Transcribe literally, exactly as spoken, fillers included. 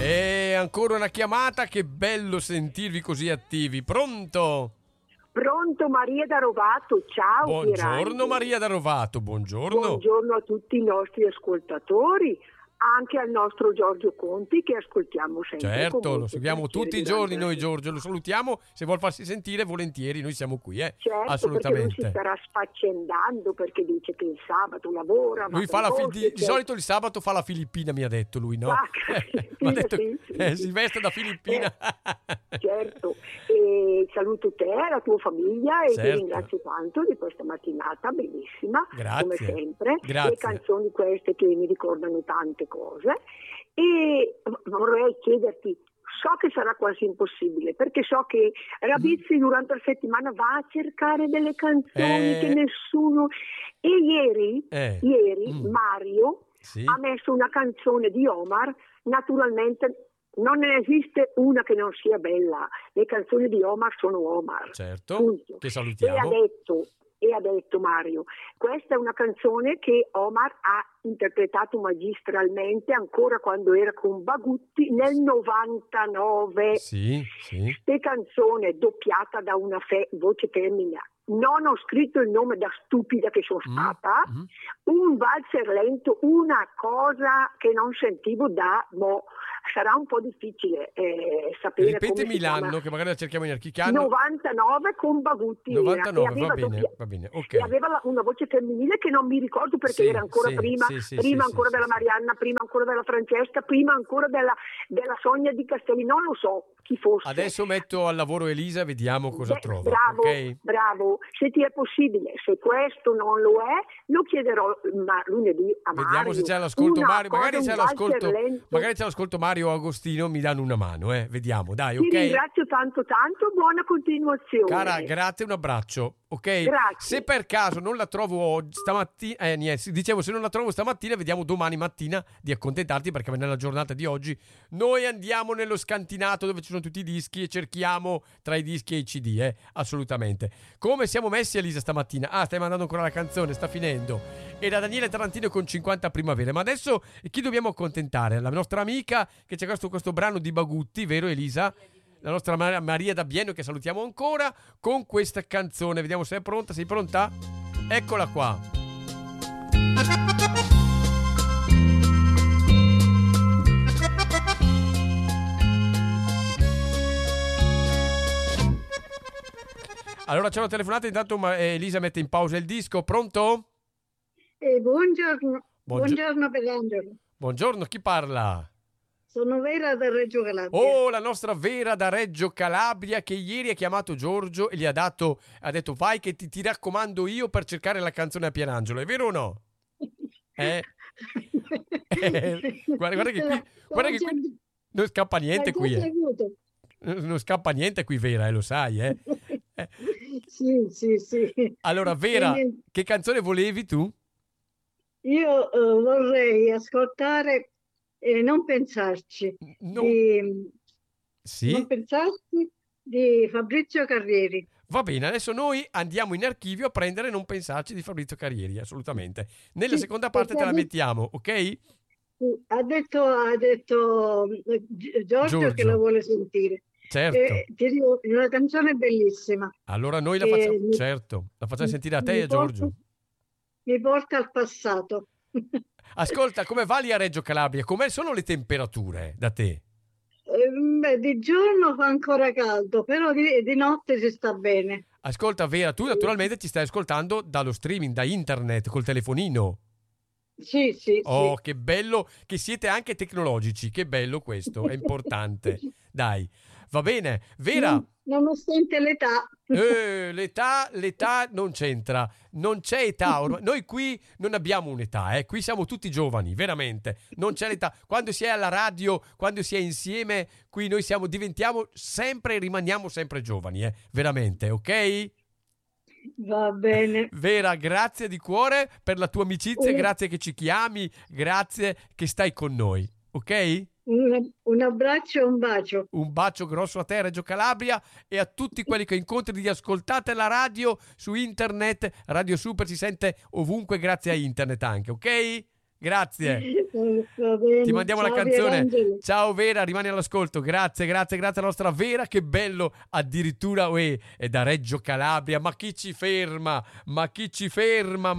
E ancora una chiamata, che bello sentirvi così attivi. Pronto? Pronto, Maria da Rovato, ciao. Buongiorno Pierangelo. Maria da Rovato, buongiorno. Buongiorno a tutti i nostri ascoltatori, anche al nostro Giorgio Conti che ascoltiamo sempre. Certo, lo seguiamo tutti i giorni noi, Giorgio, lo salutiamo, se vuol farsi sentire volentieri, noi siamo qui, eh. Certo, assolutamente. perché lui si starà sfaccendando perché dice che il sabato lavora. Lui fa la fi- di, di solito il sabato fa la Filippina, mi ha detto lui, no? Ah, Mi ha detto, sì, sì, eh, sì. si veste da Filippina. Eh, certo, e saluto te, la tua famiglia e Certo. ti ringrazio tanto di questa mattinata bellissima, Grazie. come sempre. Grazie. Le canzoni queste che mi ricordano tante cose e vorrei chiederti, so che sarà quasi impossibile perché so che Ravizzi durante la settimana va a cercare delle canzoni Eh. che nessuno e ieri, Eh. ieri Mm. Mario Sì. ha messo una canzone di Omar. Naturalmente non ne esiste una che non sia bella, le canzoni di Omar sono Omar. Certo, punto. che E ha salutiamo. detto, e ha detto Mario, questa è una canzone che Omar ha interpretato magistralmente ancora quando era con Bagutti nel novantanove. Sì, sì. Questa canzone doppiata da una fe- voce femmina. Non ho scritto il nome da stupida che sono Mm, stata, mm. un valzer lento, una cosa che non sentivo da, boh, sarà un po' difficile eh, sapere come Ripetemi si l'anno, chiama. che magari la cerchiamo in archicano. novantanove con Bagutti era, novantanove, e aveva va bene, doppia- va bene, ok. e aveva la- una voce femminile che non mi ricordo perché Sì, era ancora sì, prima, sì, sì, prima sì, ancora sì, della sì. Marianna, prima ancora della Francesca, prima ancora della, della Sonia di Castelli, non lo so chi fosse. Adesso metto al lavoro Elisa e vediamo cosa Beh, trova. bravo, Ok? bravo, se ti è possibile, se questo non lo è, lo chiederò ma lunedì a Mario. Vediamo se c'è all'ascolto Una Mario. Magari cosa, c'è un valzer all'ascolto, lento. magari c'è all'ascolto Mario o Agostino, mi danno una mano, eh. Vediamo, dai, Ti ok? ringrazio tanto tanto, buona continuazione. Cara, grazie, un abbraccio, ok? Grazie. Se per caso non la trovo oggi, stamattina, eh, niente, dicevo, se non la trovo stamattina, vediamo domani mattina di accontentarti, perché nella giornata di oggi noi andiamo nello scantinato dove ci sono tutti i dischi e cerchiamo tra i dischi e i C D, eh, assolutamente. Come siamo messi, Elisa, stamattina? Ah, stai mandando ancora la canzone, sta finendo. E da Daniele Tarantino con cinquanta primavere. Ma adesso chi dobbiamo accontentare? La nostra amica che c'è questo, questo brano di Bagutti, vero Elisa? La nostra Mar- Maria da Bieno, che salutiamo ancora, con questa canzone. Vediamo se è pronta. Sei pronta? Eccola qua. Allora c'è una telefonata, intanto ma- eh, Elisa mette in pausa il disco. Pronto? Eh, buongiorno, Buongio- buongiorno Pierangelo. Buongiorno, chi parla? Sono Vera da Reggio Calabria. Oh, la nostra Vera da Reggio Calabria, che ieri ha chiamato Giorgio e gli ha dato, ha detto vai che ti, ti raccomando io per cercare la canzone a Pierangelo, è vero o no? Eh? Eh, guarda, guarda che qui, guarda che qui non scappa niente qui, eh. Non scappa niente qui, Vera, eh, lo sai, eh. Eh. Sì, sì, sì. Allora, Vera, E che canzone volevi tu? io eh, vorrei ascoltare e non pensarci No. di Sì? non pensarci di Fabrizio Carrieri. Va bene, adesso noi andiamo in archivio a prendere Non pensarci di Fabrizio Carrieri, assolutamente. Nella Sì, seconda parte perché te la ha detto- mettiamo, ok? Ha detto, ha detto eh, Gi- Giorgio, Giorgio. che la vuole sentire. Certo. Eh, ti dico, è una canzone bellissima. Allora noi la che facciamo, mi- certo, la facciamo sentire a te mi e a Giorgio. porta- Mi porta al passato. Ascolta, come va lì a Reggio Calabria? Come sono le temperature da te? Eh, beh, di giorno fa ancora caldo, però di, di notte si sta bene. Ascolta, Vera, tu naturalmente ci stai ascoltando dallo streaming, da internet, col telefonino. Sì, sì, Oh, sì. che bello che siete anche tecnologici, che bello questo, è importante. Dai, va bene. Vera, Non- nonostante l'età. eh, l'età, l'età non c'entra, non c'è età. ormai- Noi qui non abbiamo un'età, eh. Qui siamo tutti giovani, veramente. Non c'è l'età. Quando si è alla radio, quando si è insieme, qui noi siamo, diventiamo sempre e rimaniamo sempre giovani, eh. Veramente, ok? Va bene. Vera, grazie di cuore per la tua amicizia, Un- grazie che ci chiami, grazie che stai con noi, ok? Un, un abbraccio e un bacio. Un bacio grosso a te, Reggio Calabria, e a tutti quelli che incontri di ascoltate la radio su internet. Radio Super si sente ovunque grazie a internet anche, ok? Grazie. Va bene. Ti mandiamo Ciao, la canzone. Pierangelo. Ciao Vera, rimani all'ascolto. Grazie, grazie, grazie alla nostra Vera. Che bello, addirittura uè, è da Reggio Calabria. Ma chi ci ferma? Ma chi ci ferma?